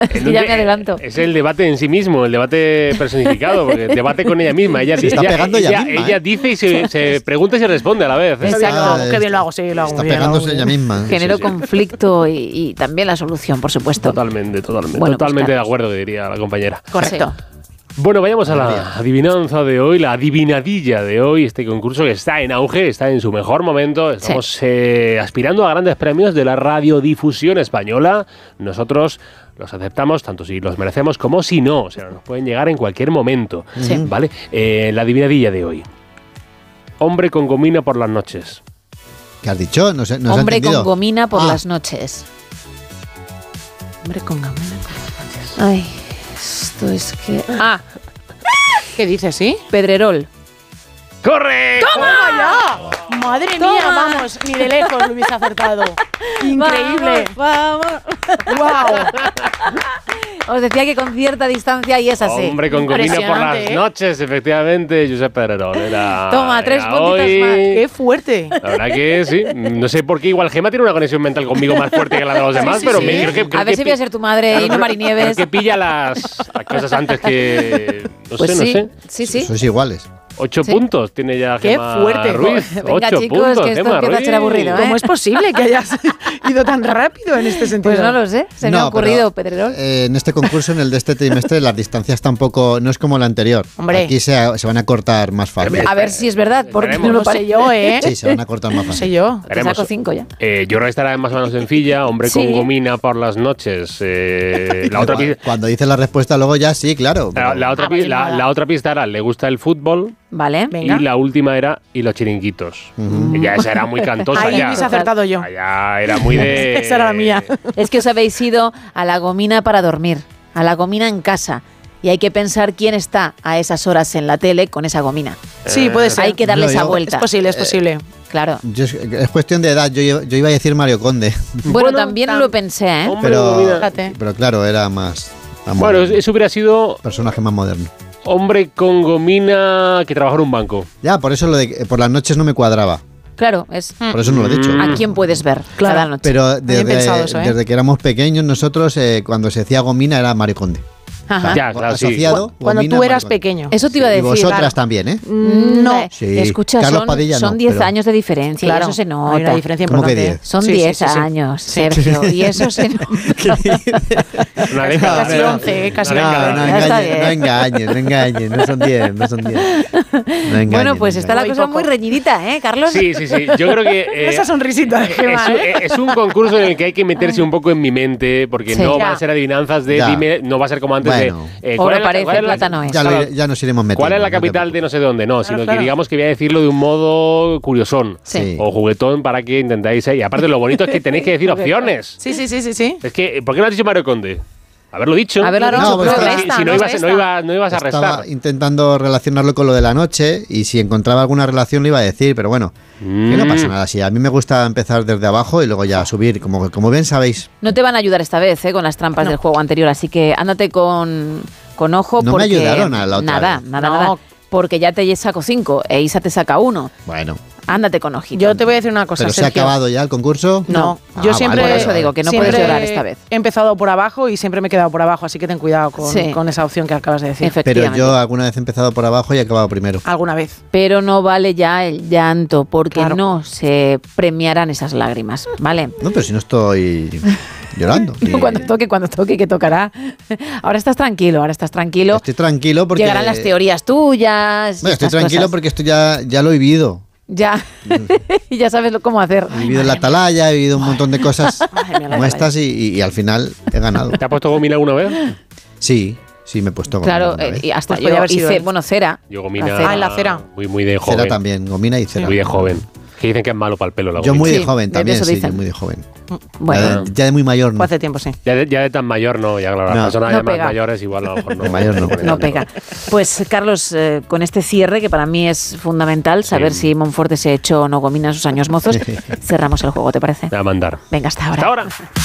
Ya me adelanto. Es el debate en sí mismo, el debate personificado, porque debate con ella misma. Ella dice y se pregunta y se responde a la vez. Exacto. Qué bien lo hago, sí, lo hago. Está pegándose ella misma. Genero conflicto y también la solución, por supuesto. Totalmente. Bueno, Totalmente de acuerdo, que diría la compañera. Correcto. Sí. Bueno, vayamos a la adivinanza de hoy, la adivinadilla de hoy, este concurso que está en auge, está en su mejor momento. Estamos aspirando a grandes premios de la radiodifusión española. Nosotros los aceptamos tanto si los merecemos como si no. O sea, nos pueden llegar en cualquier momento. Sí. ¿Vale? La adivinadilla de hoy. Hombre con gomina por las noches. ¿Qué has dicho? No sé, no Hombre con gomina por las noches. Hombre con gomina por las noches. Ay, esto es que... ¿Qué dices, sí? Pedrerol. ¡Correcto! ¡Toma ya! Madre mía, vamos, ni de lejos lo hubiese acertado. Increíble. Vamos. Wow. Os decía que con cierta distancia y es así. Hombre con gomina por las noches, efectivamente, Josep Pedrerol. Toma, 3 puntitos más. Qué fuerte. La verdad que sí. No sé por qué, igual Gemma tiene una conexión mental conmigo más fuerte que la de los demás, pero creo que... A ver si voy a ser tu madre y no Marinieves. Creo que pilla las cosas antes que... No sé. Sí. Sois iguales. 8 puntos tiene ya Gemma fuerte. Ruiz. Venga, 8 chicos, puntos, que esto Gemma empieza a ser Ruiz. aburrido, ¿Cómo es posible que hayas ido tan rápido en este sentido? Pues no lo sé, se me ha ocurrido, Pedrerol. En este concurso, en el de este trimestre, las distancias tampoco, no es como la anterior. Hombre. Aquí se van a cortar más fácil. A ver si es verdad, porque no No lo lo sé yo, ¿eh? Sí, se van a cortar más No fácil. sé yo. Te saco 5 ya. Yo creo que estará más o menos sencilla. Hombre con gomina por las noches. La otra pista... Cuando dices la respuesta luego ya sí, claro. La otra pista era, le gusta el fútbol. Vale. Venga. Y la última era, y los chiringuitos. Ya esa era muy cantosa. Ahí hubiese acertado yo. Ya era muy de... Esa era la mía. Es que os habéis ido a la gomina para dormir, a la gomina en casa. Y hay que pensar quién está a esas horas en la tele con esa gomina. Sí, puede ser. Hay que darle esa Es vuelta. posible, es posible. Claro. Es cuestión de edad. Yo iba a decir Mario Conde. Bueno, también lo pensé, ¿eh? Hombre con gomina. Pero claro, era más Bueno, moderno. eso hubiera sido Personaje más moderno. hombre con gomina que trabaja en un banco. Ya, por eso lo de por las noches no me cuadraba. Claro, es Por eso no lo he dicho. a quién puedes ver cada noche. Pero Bien pensado eso, ¿eh? desde que éramos pequeños nosotros, cuando se decía gomina era Mario Conde. Ajá. Ya, claro, sí. Asociado, Cuando gomina, tú eras Mario Conde. pequeño. Eso te iba a Y decir. vosotras claro. también, ¿eh? No. Sí. Escucha, Carlos Padilla son no, 10 pero- años de diferencia Claro, y eso se hay nota. una diferencia ¿Cómo que importante. 10? Son Sí, 10 sí, sí. años, Sí. Sergio, y eso se nota. Una década. Casi 11, casi No, 11. no Ya está engañes, no son 10. No engañes, Bueno, pues está la Muy cosa poco. muy reñidita, ¿eh, Carlos? Sí. Yo creo que... Esa sonrisita de Gemma, es un concurso en el que hay que meterse un poco en mi mente, porque Sí. no Ya. van a ser adivinanzas de Ya. dime, no va a ser como antes Bueno. de... Oro ¿cuál es la- parece, cuál es la- plata no es. Ya nos iremos metiendo. ¿Cuál es la no te capital de no sé dónde? No, sino claro. que digamos que voy a decirlo de un modo curiosón Sí. o juguetón para que intentáis... Y aparte lo bonito es que tenéis que decir opciones. Sí. Es que, ¿por qué no has dicho Mario Conde? Haberlo dicho. Haberlo No, dicho, pues pero está- resta, Si no no ibas, resta. no ibas a Estaba restar. intentando relacionarlo con lo de la noche y si encontraba alguna relación lo iba a decir, pero bueno, que no pasa nada. Si a mí me gusta empezar desde abajo y luego ya subir, como bien sabéis. No te van a ayudar esta vez, con las trampas del juego anterior, así que ándate con ojo No me porque... ayudaron a la otra Nada, vez. nada. No. Porque ya te saco 5 e Isa te saca 1. Bueno, Ándate con ojito. Yo te voy a decir una cosa, pero se ha Sergio. acabado ya el concurso. No, Ah, yo siempre... vale, Por eso digo que no siempre puedes llorar esta vez. He empezado por abajo y siempre me he quedado por abajo, así que ten cuidado Sí. con esa opción que acabas de decir. Pero Efectivamente. yo alguna vez he empezado por abajo y he acabado primero. Alguna vez. Pero no vale ya el llanto, porque Claro. no se premiarán esas lágrimas, ¿vale? No, pero si no estoy llorando. No, cuando toque, que tocará. Ahora estás tranquilo. Estoy tranquilo porque... Llegarán las teorías tuyas. y Bueno, estoy estas tranquilo cosas. porque esto ya lo he vivido. Ya. Y ya sabes cómo hacer. He vivido en la atalaya, he vivido un montón de cosas Madre mía, la como atalaya. estas y al final he ganado. ¿Te has puesto gomina alguna vez? Sí, me he puesto gomina Claro, una vez. y hasta Pues podía yo haber sido hice, él. bueno, cera. Yo gomina... La cera. Ah, en la cera. Muy de joven. Cera también, gomina y cera. Muy de joven. Que dicen que es malo para el pelo la Yo gomina. muy de Sí, joven de también, eso sí, dicen. yo muy de joven. Bueno, Ya de muy mayor, Fue no. hace tiempo, sí. Ya de tan mayor no, ya claro, las No. personas No ya más pega. mayores igual a lo mejor no. De mayor no. no pega. Pues, Carlos, con este cierre, que para mí es fundamental, saber si Monforte se echó o no gomina en sus años mozos, cerramos el juego, ¿te parece? Voy a mandar. Venga, hasta ahora. Hasta ahora.